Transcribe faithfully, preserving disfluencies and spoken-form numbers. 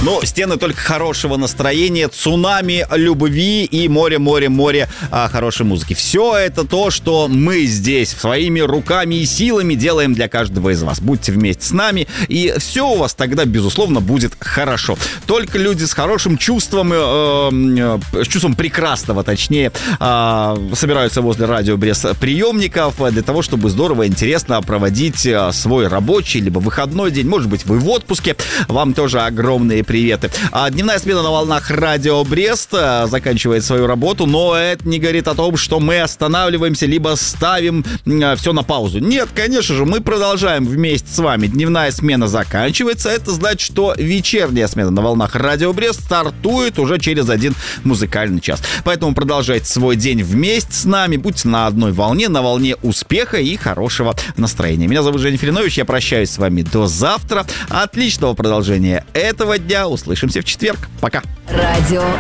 Ну, стены только хорошего настроения, цунами любви и море-море-море а, хорошей музыки. Все это то, что мы здесь своими руками и силами делаем для каждого из вас. Будьте вместе с нами, и все у вас тогда, безусловно, будет хорошо. Только люди с хорошим чувством, э, э, с чувством прекрасного, точнее, э, собираются возле радио Брест приемников для того, чтобы здорово и интересно проводить свой рабочий либо выходной день. Может быть, вы в отпуске. Вам тоже огромные приветы. А дневная смена на волнах радио Брест заканчивает свою работу, но это не говорит о том, что мы останавливаемся либо ставим все на паузу. Нет, конечно же, мы продолжаем вместе с вами. Дневная смена заканчивается. Это значит, что вечерняя смена на волнах радио Брест стартует уже через один музыкальный час. Поэтому продолжайте свой день вместе с нами. Будьте на одной волне, на волне успеха и хорошего настроения. Меня зовут Женя Филинович. Я прощаюсь с вами до завтра. Отличного продолжения этого дня. Услышимся в четверг. Пока. Радио